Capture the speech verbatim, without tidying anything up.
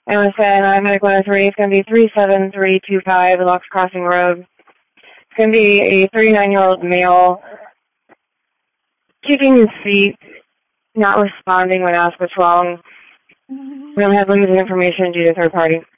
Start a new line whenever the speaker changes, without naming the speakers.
M S N, I'm medical one oh three. It's going to be three seven three two five, Lux Crossing Road. It's going to be a thirty-nine-year-old male kicking his feet, not responding when asked what's wrong. We don't have limited information due to third party.